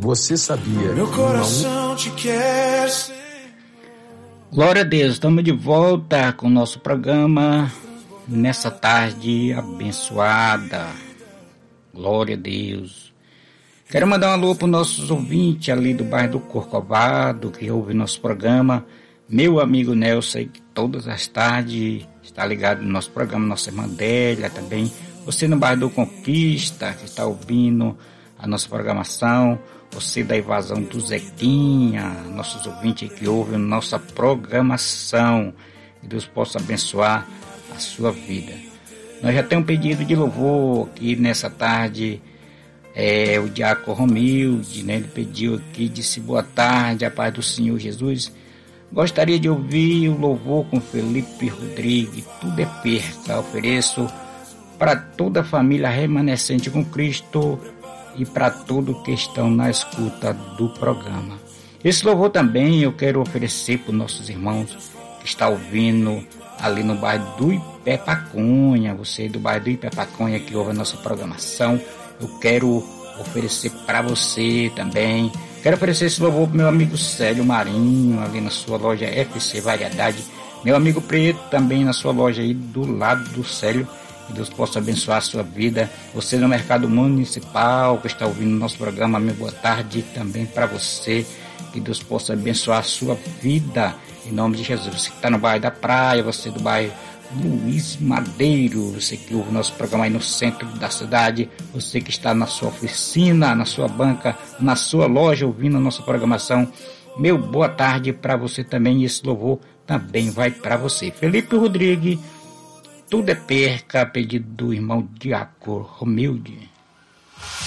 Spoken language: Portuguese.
Você sabia? Meu coração te quer. Glória a Deus, estamos de volta com o nosso programa nessa tarde abençoada. Glória a Deus. Quero mandar um alô para os nossos ouvintes ali do bairro do Corcovado, que ouve nosso programa. Meu amigo Nelson, que todas as tardes está ligado no nosso programa, nossa irmã Délia também. Você no bairro do Conquista, que está ouvindo a nossa programação. Você da invasão do Zequinha, nossos ouvintes que ouvem nossa programação. Que Deus possa abençoar a sua vida. Nós já temos um pedido de louvor aqui nessa tarde. O Diácono Romilde, né? Ele pediu aqui, disse boa tarde, a paz do Senhor Jesus. Gostaria de ouvir o louvor com Felipe Rodrigues. Tudo é perca. Ofereço para toda a família remanescente com Cristo e para todos que estão na escuta do programa. Esse louvor também eu quero oferecer para os nossos irmãos que estão ouvindo ali no bairro do Ipepacunha. Você do bairro do Ipepacunha que ouve a nossa programação, eu quero oferecer para você também. Quero oferecer esse louvor para meu amigo Célio Marinho, ali na sua loja FC Variedade. Meu amigo Preto também na sua loja aí do lado do Célio. Que Deus possa abençoar a sua vida. Você no mercado municipal que está ouvindo o nosso programa, meu boa tarde também para você. Que Deus possa abençoar a sua vida. Em nome de Jesus. Você que está no bairro da Praia, você do bairro Luiz Madeiro, você que ouve o nosso programa aí no centro da cidade, você que está na sua oficina, na sua banca, na sua loja ouvindo a nossa programação, meu boa tarde para você também. E esse louvor também vai para você. Felipe Rodrigues, tudo é perca, pedido do irmão Diácono Romilde.